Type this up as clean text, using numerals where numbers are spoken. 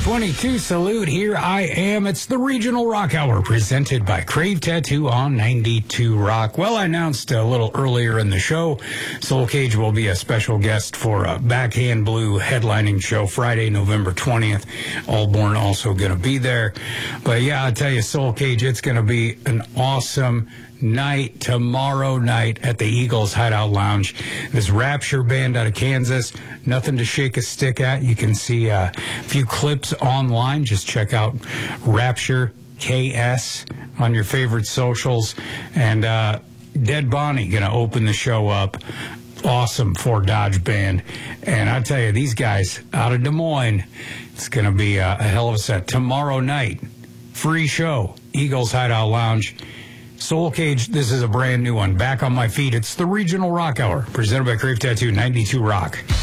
422 salute. Here I am. It's the Regional Rock Hour presented by Crave Tattoo on 92 Rock. Well, I announced a little earlier in the show, Soul Cage will be a special guest for a Backhand Blue headlining show Friday, November 20th. Allborn also going to be there. But yeah, I'll tell you, Soul Cage, it's going to be an awesome night tomorrow night at the Eagles Hideout Lounge. This Rapture band out of Kansas, nothing to shake a stick at. You can see a few clips online. Just check out Rapture KS on your favorite socials. And Dead Bonnie going to open the show up. Awesome Fort Dodge band. And I tell you, these guys out of Des Moines, it's going to be a hell of a set. Tomorrow night, free show, Eagles Hideout Lounge. Soul Cage, this is a brand new one. Back on my feet, it's the Regional Rock Hour, presented by Crave Tattoo, 92 Rock.